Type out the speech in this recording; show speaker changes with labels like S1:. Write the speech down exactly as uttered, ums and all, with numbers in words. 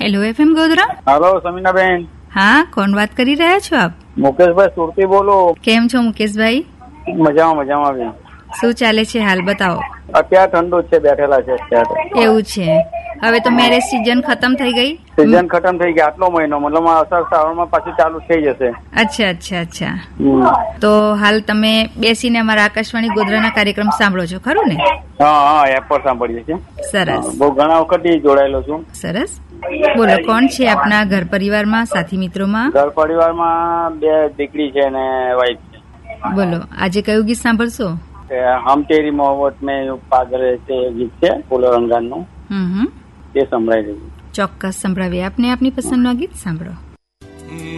S1: Hello FM Godhra.
S2: Hello સમીનાબેન.
S1: હા, કોણ વાત કરી રહ્યા છો આપ?
S2: મુકેશભાઈ સુરતી બોલો.
S1: કેમ છો મુકેશભાઈ?
S2: મજામાં મજામાં બેન.
S1: શું ચાલે છે હાલ બતાવો.
S2: અત્યારે ઠંડુ છે, બેઠેલા છે અત્યારે.
S1: એવું છે. હવે તો મેરેજ સીઝન ખતમ થઈ ગઈ.
S2: સીઝન ખતમ થઈ ગઈ. આટલો મહિનો મતલબ અસર શ્રાવણમાં પાછું ચાલુ થઈ જશે.
S1: અચ્છા અચ્છા અચ્છા. તો હાલ તમે બેસીને અમારા આકાશવાણી ગોધરાના કાર્યક્રમ સાંભળો છો ખરું ને?
S2: હા હા, એપ પર સાંભળીએ છીએ.
S1: સરસ.
S2: બહુ ઘણા વખત જોડાયેલો છું.
S1: સરસ. બોલો, કોણ છે આપના ઘર પરિવારમાં, સાથી મિત્રોમાં?
S2: ઘર પરિવારમાં બે દીકરી છે અને વાઈફ છે.
S1: બોલો, આજે કયું ગીત સાંભળશો?
S2: હમ તેરી મોહબ્બત મેં પાગલ છે ગીત છે, ફૂલો રંગાનું.
S1: હમ હમ.
S2: તે સંભળાઈ રહ્યું.
S1: ચોક્કસ સંભળાવીએ આપને આપની પસંદનું ગીત. સાંભળો.